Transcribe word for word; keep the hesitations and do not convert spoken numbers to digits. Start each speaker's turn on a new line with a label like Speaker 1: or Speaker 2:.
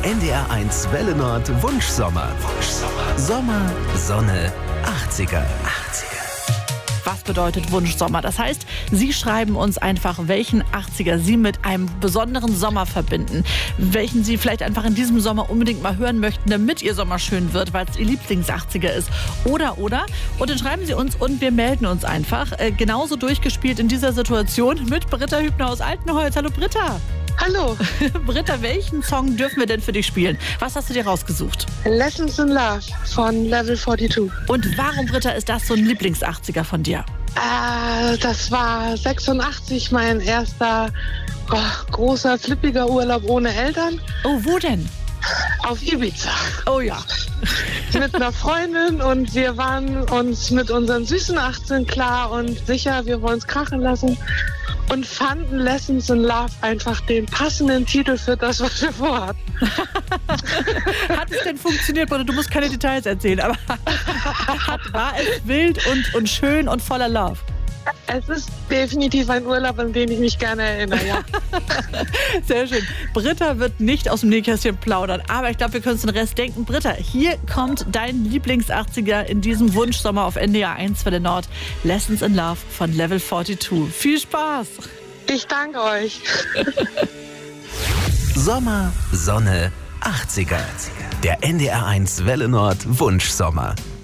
Speaker 1: N D R eins Welle Nord Wunschsommer. Wunschsommer. Sommer, Sonne, achtziger. achtziger.
Speaker 2: Was bedeutet Wunschsommer? Das heißt, Sie schreiben uns einfach, welchen achtziger Sie mit einem besonderen Sommer verbinden. Welchen Sie vielleicht einfach in diesem Sommer unbedingt mal hören möchten, damit Ihr Sommer schön wird, weil es Ihr Lieblings-achtziger ist. Oder, oder. Und dann schreiben Sie uns und wir melden uns einfach. Äh, genauso durchgespielt in dieser Situation mit Britta Hübner aus Altenholz. Hallo Britta.
Speaker 3: Hallo.
Speaker 2: Britta, welchen Song dürfen wir denn für dich spielen? Was hast du dir rausgesucht?
Speaker 3: Lessons in Love von Level zweiundvierzig.
Speaker 2: Und warum, Britta, ist das so ein Lieblings-achtziger von dir?
Speaker 3: Äh, das war sechsundachtzig mein erster oh, großer, flippiger Urlaub ohne Eltern.
Speaker 2: Oh, wo denn?
Speaker 3: Auf Ibiza.
Speaker 2: Oh ja.
Speaker 3: Mit einer Freundin und wir waren uns mit unseren süßen achtzehn klar und sicher, wir wollen es krachen lassen. Und fanden Lessons in Love einfach den passenden Titel für das, was wir vorhatten.
Speaker 2: Hat es denn funktioniert, Bruder? Du musst keine Details erzählen, aber hat, war es wild und, und schön und voller Love?
Speaker 3: Es ist definitiv ein Urlaub, an den ich mich gerne erinnere, ja.
Speaker 2: Sehr schön. Britta wird nicht aus dem Nähkästchen plaudern, aber ich glaube, wir können uns den Rest denken. Britta, hier kommt dein Lieblings-achtziger in diesem Wunschsommer auf N D R eins Welle Nord. Lessons in Love von Level zweiundvierzig. Viel Spaß!
Speaker 3: Ich danke euch.
Speaker 1: Sommer, Sonne, achtziger. Der N D R eins Welle Nord Wunschsommer.